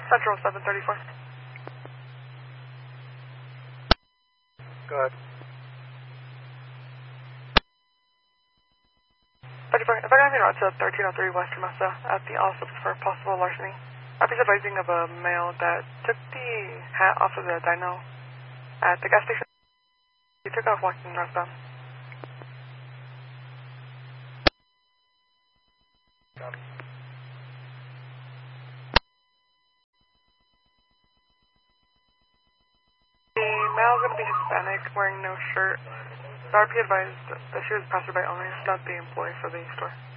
Central 734. Go ahead. 34. If I got anything wrong to 1303 Western Mesa at the office for possible larceny. I'd be advising of a male that took the hat off of the dyno at the gas station. He took off walking northbound. Got it. The male is going to be Hispanic, wearing no shirt. The RP advised that she was passerby only, not the employee for the store.